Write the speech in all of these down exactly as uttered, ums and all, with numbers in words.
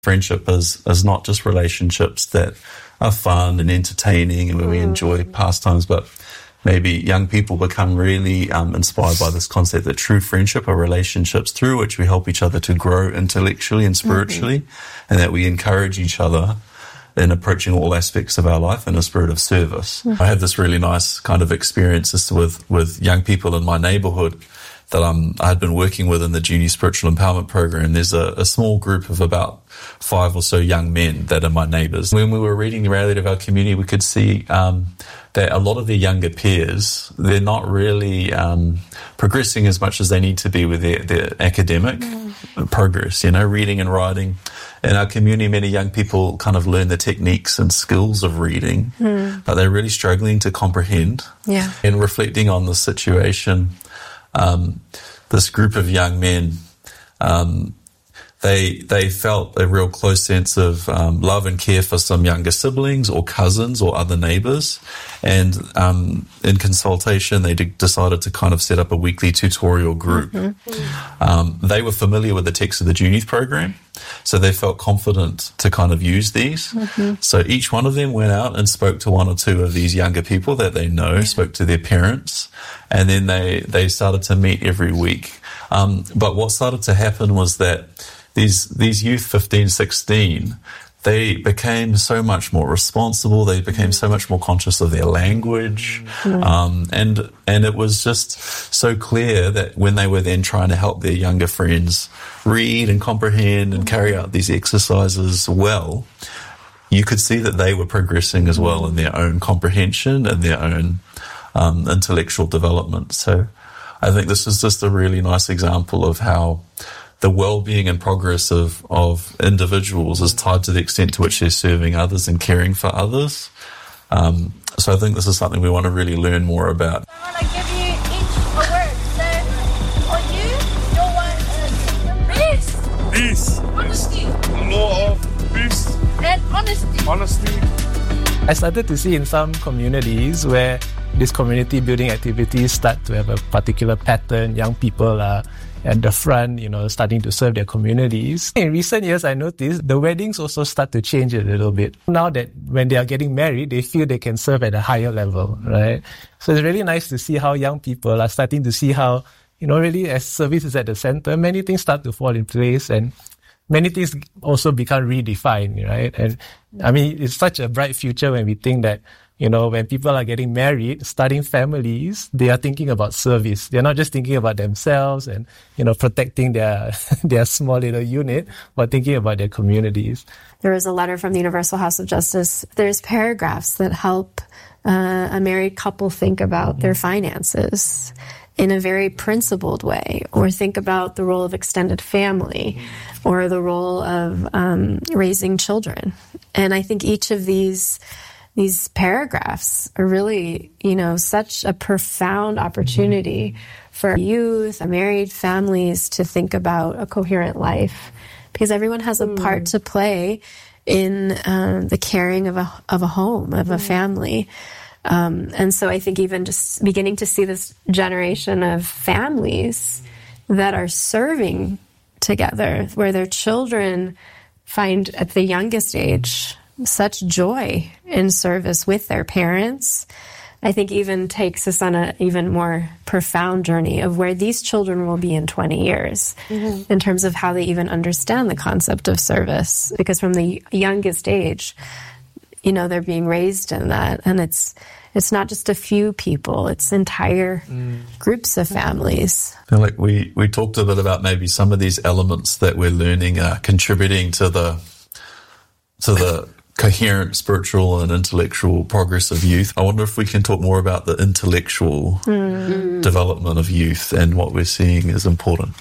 Friendship is, is not just relationships that are fun and entertaining and where we enjoy pastimes, but maybe young people become really um, inspired by this concept that true friendship are relationships through which we help each other to grow intellectually and spiritually, mm-hmm. and that we encourage each other in approaching all aspects of our life in a spirit of service. Mm-hmm. I have this really nice kind of experiences with, with young people in my neighborhood that um, I had been working with in the Junior Spiritual Empowerment Program. There's a, a small group of about five or so young men that are my neighbours. When we were reading the reality of our community, we could see um, that a lot of their younger peers, they're not really um, progressing as much as they need to be with their, their academic mm. progress, you know, reading and writing. In our community, many young people kind of learn the techniques and skills of reading, mm. but they're really struggling to comprehend. Yeah. And reflecting on the situation, Um, this group of young men, um, they they felt a real close sense of um, love and care for some younger siblings or cousins or other neighbours, and um, in consultation they de- decided to kind of set up a weekly tutorial group. Mm-hmm. Um, they were familiar with the text of the Junior Youth Program, so they felt confident to kind of use these. Mm-hmm. So each one of them went out and spoke to one or two of these younger people that they know, yeah. spoke to their parents, and then they, they started to meet every week. Um, but what started to happen was that these these youth, fifteen, sixteen, they became so much more responsible. They became so much more conscious of their language. Mm-hmm. Um, and and it was just so clear that when they were then trying to help their younger friends read and comprehend and carry out these exercises well, you could see that they were progressing as well in their own comprehension and their own um, intellectual development. So I think this is just a really nice example of how the well-being and progress of, of individuals is tied to the extent to which they're serving others and caring for others. Um, so I think this is something we want to really learn more about. I want to give you each a word. So, for you, your word is peace. Peace. Honesty. The law of peace. And honesty. Honesty. I started to see in some communities where these community building activities start to have a particular pattern. Young people are at the front, you know, starting to serve their communities. In recent years, I noticed the weddings also start to change a little bit. Now that when they are getting married, they feel they can serve at a higher level, right? So it's really nice to see how young people are starting to see how, you know, really as service is at the center, many things start to fall in place and many things also become redefined, right? And I mean, it's such a bright future when we think that, you know, when people are getting married, starting families, they are thinking about service. They're not just thinking about themselves and, you know, protecting their their small little unit, but thinking about their communities. There was a letter from the Universal House of Justice. There's paragraphs that help uh, a married couple think about mm-hmm. their finances in a very principled way, or think about the role of extended family, mm-hmm. or the role of um, raising children. And I think each of these These paragraphs are really, you know, such a profound opportunity for youth, married families to think about a coherent life, because everyone has a mm. part to play in um, the caring of a of a home, of mm. a family. Um, and so I think even just beginning to see this generation of families that are serving together, where their children find at the youngest age such joy in service with their parents, I think even takes us on an even more profound journey of where these children will be in twenty years mm-hmm. in terms of how they even understand the concept of service. Because from the youngest age, you know, they're being raised in that. And it's it's not just a few people, it's entire mm. groups of families. And like we, we talked a bit about maybe some of these elements that we're learning are contributing to the to the coherent spiritual and intellectual progress of youth. I wonder if we can talk more about the intellectual mm. development of youth and what we're seeing is important.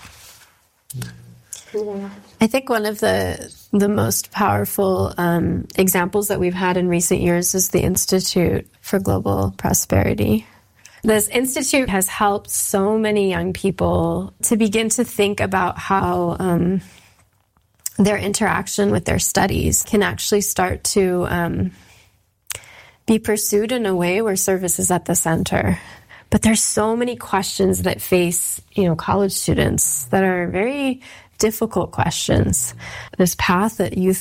I think one of the the most powerful um, examples that we've had in recent years is the Institute for Global Prosperity. This institute has helped so many young people to begin to think about how um, their interaction with their studies can actually start to um, be pursued in a way where service is at the center. But there's so many questions that face, you know, college students that are very difficult questions. This path that youth